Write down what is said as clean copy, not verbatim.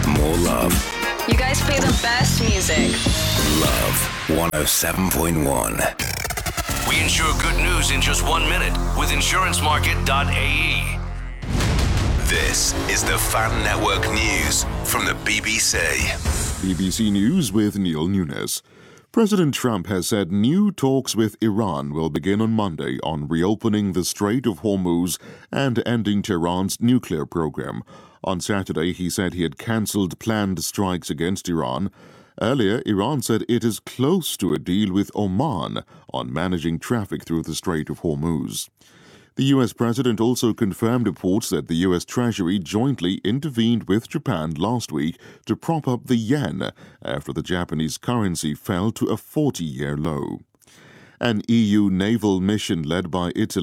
More love. You guys play the best music. Love 107.1. We insure good news in just 1 minute with insurancemarket.ae. This is the Fan Network News from the BBC. BBC News with Neil Nunes. President Trump has said new talks with Iran will begin on Monday on reopening the Strait of Hormuz and ending Tehran's nuclear program. On Saturday, he said he had cancelled planned strikes against Iran. Earlier, Iran said it is close to a deal with Oman on managing traffic through the Strait of Hormuz. The U.S. president also confirmed reports that the U.S. Treasury jointly intervened with Japan last week to prop up the yen after the Japanese currency fell to a 40-year low. An EU naval mission led by Italy